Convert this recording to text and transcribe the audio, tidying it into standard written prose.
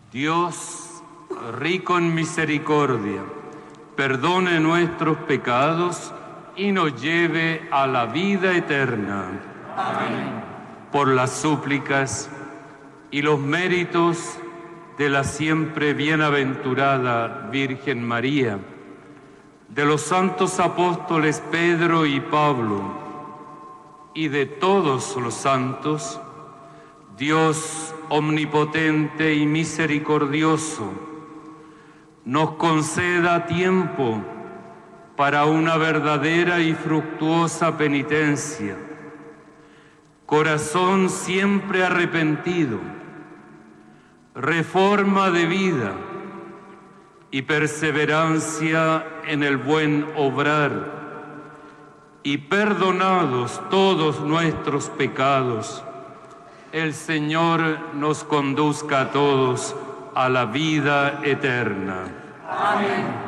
Dios, rico en misericordia, perdone nuestros pecados y nos lleve a la vida eterna. Amén. Por las súplicas y los méritos de la siempre bienaventurada Virgen María, de los santos apóstoles Pedro y Pablo, y de todos los santos, Dios omnipotente y misericordioso, nos conceda tiempo para una verdadera y fructuosa penitencia, corazón siempre arrepentido, reforma de vida y perseverancia en el buen obrar, y perdonados todos nuestros pecados, el Señor nos conduzca a todos a la vida eterna. Amén.